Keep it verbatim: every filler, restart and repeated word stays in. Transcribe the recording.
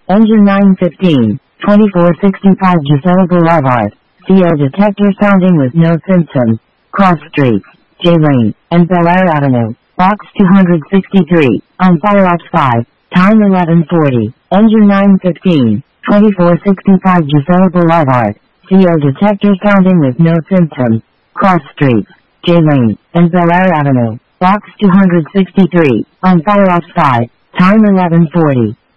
Engine nine fifteen, twenty-four sixty-five Gisela Boulevard. C O detector sounding with no symptoms. Cross streets, J Lane, and Bel Air Avenue. Box two sixty-three, on Fire Ops five. Time eleven forty. Engine nine fifteen, twenty-four sixty-five Gisela Boulevard. C O detector sounding with no symptoms. Cross streets, J Lane, and Bel Air Avenue. Box two sixty-three, on Fire Ops five. Time eleven forty.